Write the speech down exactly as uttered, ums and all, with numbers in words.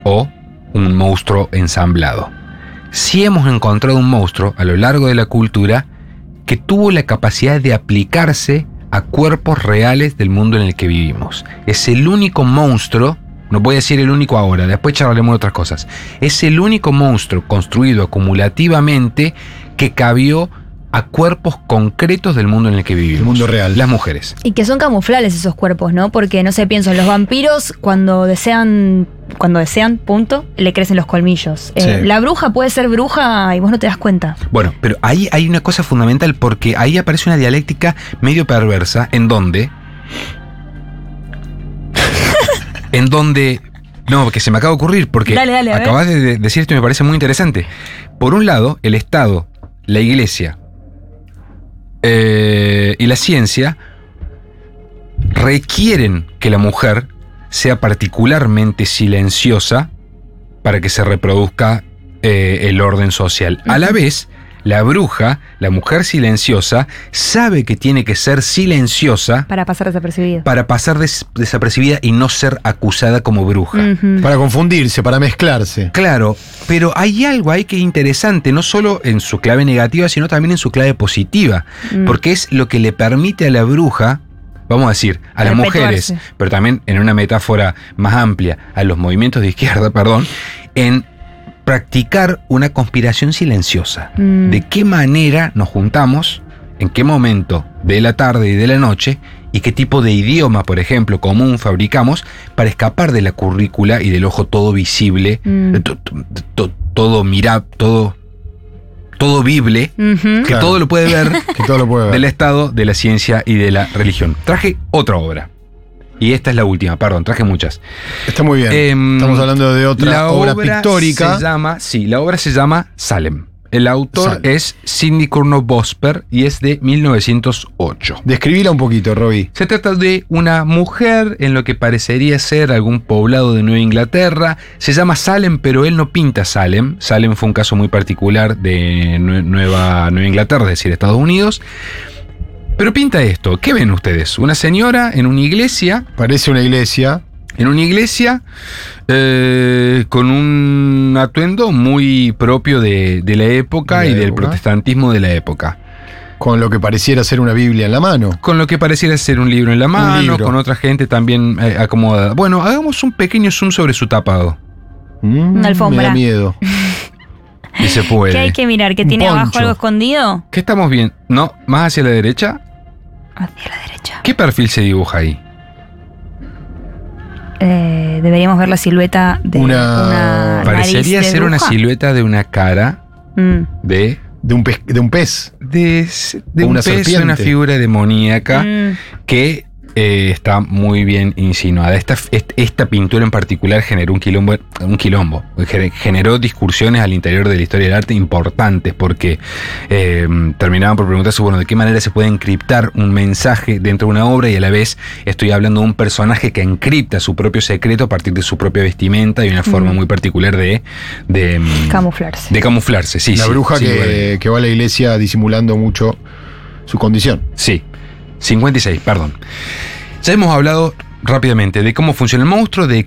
o un monstruo ensamblado. Sí hemos encontrado un monstruo a lo largo de la cultura que tuvo la capacidad de aplicarse a cuerpos reales del mundo en el que vivimos. Es el único monstruo, no voy a decir el único ahora, después charlaremos de otras cosas, es el único monstruo construido acumulativamente que cabió a cuerpos concretos del mundo en el que vivimos. El mundo real. Las mujeres. Y que son camuflables esos cuerpos, ¿no? Porque, no sé, pienso, los vampiros cuando desean, cuando desean, punto, le crecen los colmillos. Eh, Sí. La bruja puede ser bruja y vos no te das cuenta. Bueno, pero ahí hay una cosa fundamental porque ahí aparece una dialéctica medio perversa en donde... en donde... No, que se me acaba de ocurrir porque Dale, dale, a ver. acabas de de decir esto y me parece muy interesante. Por un lado, el Estado, la Iglesia eh, y la ciencia requieren que la mujer sea particularmente silenciosa para que se reproduzca eh, el orden social. A la vez, la bruja, la mujer silenciosa, sabe que tiene que ser silenciosa Para pasar desapercibido. para pasar des- desapercibida y no ser acusada como bruja. Ujú. Para confundirse, para mezclarse. Claro, pero hay algo ahí que es interesante, no solo en su clave negativa, sino también en su clave positiva, Mm. porque es lo que le permite a la bruja, vamos a decir, a las Perpetuarse. mujeres, pero también en una metáfora más amplia, a los movimientos de izquierda, perdón, en practicar una conspiración silenciosa. Mm. ¿De qué manera nos juntamos? ¿En qué momento de la tarde y de la noche? ¿Y qué tipo de idioma, por ejemplo, común fabricamos para escapar de la currícula y del ojo todo visible, Mm. to- to- to- todo mira, todo, todo vible, Ujú. que Claro. todo lo puede ver Que todo lo puede ver. del Estado, de la ciencia y de la religión. Traje otra obra. Y esta es la última, perdón, traje muchas. Está muy bien. Em, Estamos hablando de otra la obra, pictórica. Se llama, sí, la obra se llama Salem. El autor Salem. es Sidney Kurnov Vosper y es de mil novecientos ocho. Describila un poquito, Robbie. Se trata de una mujer en lo que parecería ser algún poblado de Nueva Inglaterra. Se llama Salem, pero él no pinta Salem. Salem fue un caso muy particular de Nue- Nueva, Nueva Inglaterra, es decir, Estados Unidos. Pero pinta esto. ¿Qué ven ustedes? Una señora en una iglesia, Parece una iglesia. en una iglesia eh, con un atuendo muy propio de, de la época De la y del época. protestantismo de la época. Con lo que pareciera ser una Biblia en la mano. Con lo que pareciera ser un libro en la mano, libro. con otra gente también eh, acomodada. Bueno, hagamos un pequeño zoom sobre su tapado. Mm, Una alfombra. Me da miedo. Y se puede. ¿Qué hay que mirar? ¿Que Un tiene abajo poncho. algo escondido? ¿Qué estamos viendo? No, más hacia la derecha. Hacia la derecha. ¿Qué perfil se dibuja ahí? Eh, deberíamos ver la silueta de Una- una, Parecería nariz de ser una bruja. silueta de una cara Mm. de... De un pez. De un pez. De, de O un una pez, serpiente. una figura demoníaca Mm. que eh, está muy bien insinuada. Esta, est- esta pintura en particular generó un quilombo, un quilombo, Gener- generó discusiones al interior de la historia del arte importantes porque eh, terminaban por preguntarse, bueno, de qué manera se puede encriptar un mensaje dentro de una obra y a la vez estoy hablando de un personaje que encripta su propio secreto a partir de su propia vestimenta y una forma Mm. muy particular de, de, mm, Camuflarse. de camuflarse. Sí, la sí, bruja sin duda. que, que va a la iglesia disimulando mucho su condición. Sí, cincuenta y seis, perdón. Ya hemos hablado rápidamente de cómo funciona el monstruo, de